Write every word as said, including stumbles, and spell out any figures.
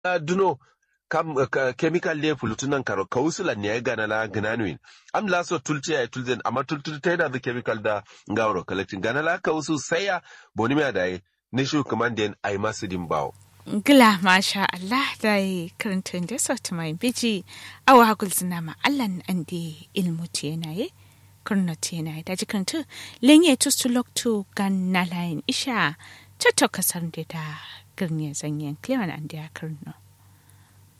duno kam ka, chemical le fulutunan karo kausula ne ya gana la gananuin am la so tulce ya tulzen amma tultul ta da chemical da ngawro collecting gana la kausu saya boni me da ne shu kamanden ai masu dimbawo Gila masha Allah dai karantun da sauti mai biji awa hagul zina ma Allah andi ilmu tiyanaye kurno tiyanaye da jikantu lenye tustulok tu gan nalayin isha tatto kasar da girne zanyen klewan andi a kurno.